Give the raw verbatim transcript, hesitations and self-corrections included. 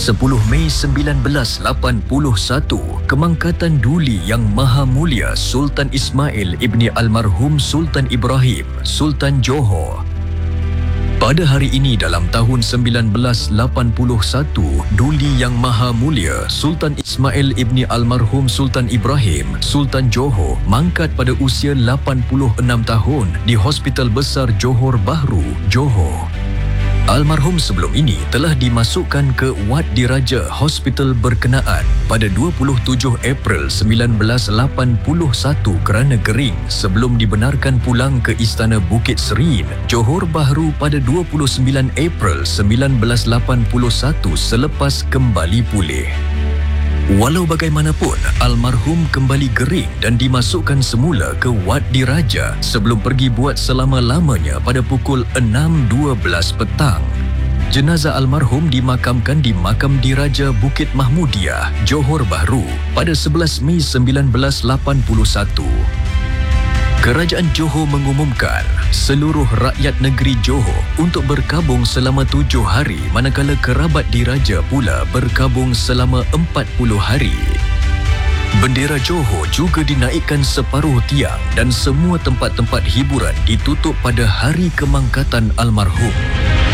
sepuluh Mei seribu sembilan ratus lapan puluh satu, Kemangkatan Duli Yang Maha Mulia Sultan Ismail ibni almarhum Sultan Ibrahim, Sultan Johor. Pada hari ini dalam tahun seribu sembilan ratus lapan puluh satu, Duli Yang Maha Mulia Sultan Ismail ibni almarhum Sultan Ibrahim, Sultan Johor mangkat pada usia lapan puluh enam tahun di Hospital Besar Johor Bahru, Johor. Almarhum sebelum ini telah dimasukkan ke Wad Diraja Hospital berkenaan pada dua puluh tujuh April seribu sembilan ratus lapan puluh satu kerana kering sebelum dibenarkan pulang ke Istana Bukit Serene, Johor Bahru pada dua puluh sembilan April seribu sembilan ratus lapan puluh satu selepas kembali pulih. Walau bagaimanapun, almarhum kembali kering dan dimasukkan semula ke Wad Diraja sebelum pergi buat selama-lamanya pada pukul enam dua belas petang. Jenazah almarhum dimakamkan di Makam Diraja Bukit Mahmudiah, Johor Bahru pada sebelas Mei seribu sembilan ratus lapan puluh satu. Kerajaan Johor mengumumkan seluruh rakyat negeri Johor untuk berkabung selama tujuh hari manakala kerabat diraja pula berkabung selama empat puluh hari. Bendera Johor juga dinaikkan separuh tiang dan semua tempat-tempat hiburan ditutup pada hari kemangkatan almarhum.